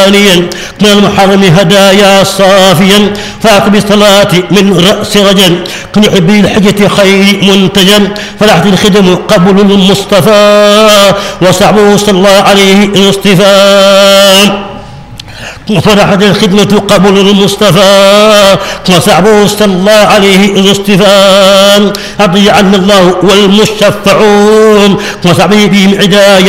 من المحرم هدايا صافيا فاقم الصلاة من رأس رجل قنع بالحجة خير منتجا فلحت الخدم قبل المصطفى وصعبه صلى الله عليه الاصطفاء وفرحت الخدمة قبل المصطفى وصعبه صلى الله عليه الاصطفاء أضيع عنا الله والمشفعون وصعبه بهم عداية